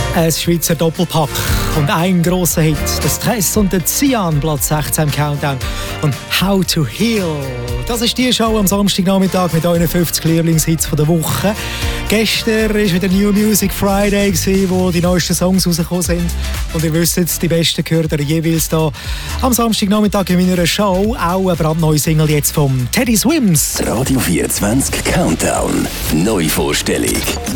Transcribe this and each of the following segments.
Ein Schweizer Doppelpack und ein grosser Hit. Der Stress und der Cyan, Platz 16 im Countdown. Und How to Heal. Das ist die Show am Samstagnachmittag mit euren 50 Lieblingshits der Woche. Gestern war wieder New Music Friday, wo die neuesten Songs rausgekommen sind. Und ihr wisst, die besten gehört ihr jeweils hier am Samstagnachmittag in meiner Show. Auch eine brandneue Single jetzt vom Teddy Swims. Radio 24 Countdown. Neuvorstellung.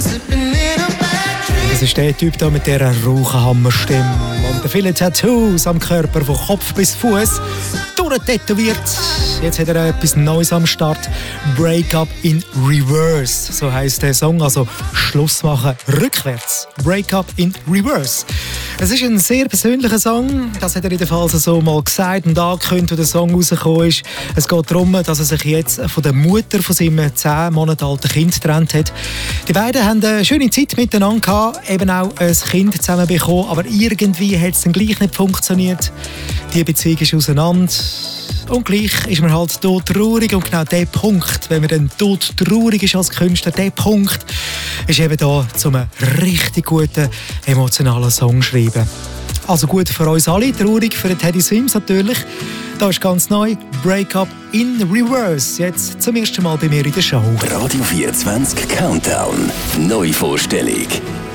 Das ist der Typ da mit dieser Rauchenhammerstimme und viele Tattoos am Körper von Kopf bis Fuß durchtätowiert. Jetzt hat er etwas Neues am Start. Break Up in Reverse, so heisst der Song, also Schluss machen rückwärts. Break Up in Reverse. Es ist ein sehr persönlicher Song, das hat er in der Fall so mal gesagt und angekündigt, als der Song rausgekommen ist. Es geht darum, dass er sich jetzt von der Mutter von seinem 10 Monate alten Kind getrennt hat. Die beiden haben eine schöne Zeit miteinander gehabt, eben auch ein Kind zusammen bekommen, aber irgendwie hat es dann gleich nicht funktioniert. Die Beziehung ist auseinander. Und gleich ist man halt todtraurig und genau der Punkt, wenn man dann todtraurig ist als Künstler, der Punkt ist eben da, um einen richtig guten, emotionalen Song zu schreiben. Also gut für uns alle, traurig für den Teddy Swims natürlich. Da ist ganz neu Break Up in Reverse, jetzt zum ersten Mal bei mir in der Show. Radio 24 Countdown. Neuvorstellung.